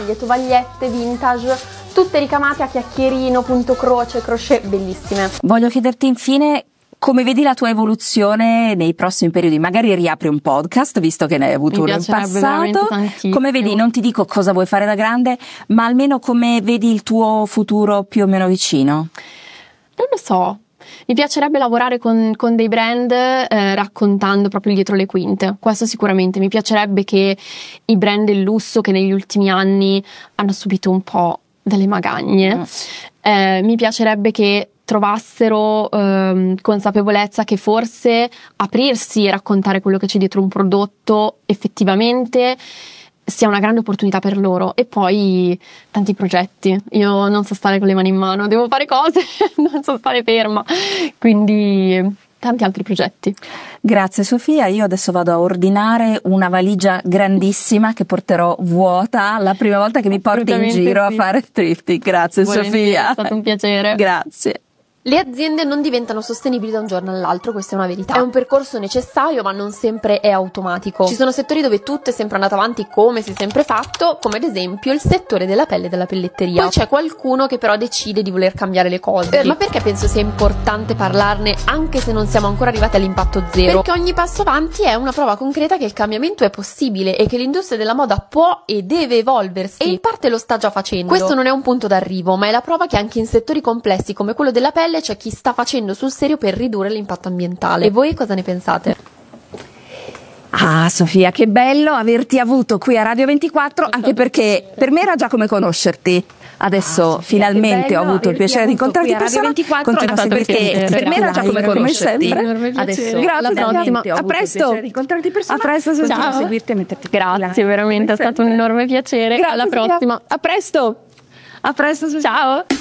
tovagliette vintage, tutte ricamate a chiacchierino, punto croce, crochet, bellissime. Voglio chiederti infine come vedi la tua evoluzione nei prossimi periodi. Magari riapri un podcast, visto che ne hai avuto uno in passato. Come vedi, non ti dico cosa vuoi fare da grande, ma almeno come vedi il tuo futuro più o meno vicino? Non lo so. Mi piacerebbe lavorare con dei brand raccontando proprio dietro le quinte, questo sicuramente. Mi piacerebbe che i brand del lusso che negli ultimi anni hanno subito un po' delle magagne, mi piacerebbe che trovassero consapevolezza che forse aprirsi e raccontare quello che c'è dietro un prodotto effettivamente sia una grande opportunità per loro. E poi tanti progetti, io non so stare con le mani in mano, devo fare cose, non so stare ferma, quindi tanti altri progetti. Grazie Sofia, io adesso vado a ordinare una valigia grandissima che porterò vuota la prima volta che mi porti in giro a fare thrifting. Grazie Sofia, è stato un piacere. Grazie. Le aziende non diventano sostenibili da un giorno all'altro, questa è una verità. È un percorso necessario, ma non sempre è automatico. Ci sono settori dove tutto è sempre andato avanti come si è sempre fatto, come ad esempio il settore della pelle e della pelletteria. Poi c'è qualcuno che però decide di voler cambiare le cose. Ma perché penso sia importante parlarne anche se non siamo ancora arrivati all'impatto zero? Perché ogni passo avanti è una prova concreta che il cambiamento è possibile e che l'industria della moda può e deve evolversi. E in parte lo sta già facendo. Questo non è un punto d'arrivo, ma è la prova che anche in settori complessi come quello della pelle c'è chi sta facendo sul serio per ridurre l'impatto ambientale. E voi cosa ne pensate? Ah Sofia, che bello averti avuto qui a Radio 24, anche perché per me era già come conoscerti. Adesso Sofia, finalmente ho avuto il piacere di incontrarti personalmente. Continua a seguirti, per me era già come sempre. Adesso grazie, alla prossima. A presto. A presto Sofia. Ciao. Seguirti e metterti. Grazie, veramente è stato un enorme piacere. Grazie, alla prossima. A presto. A presto Sofia. Ciao.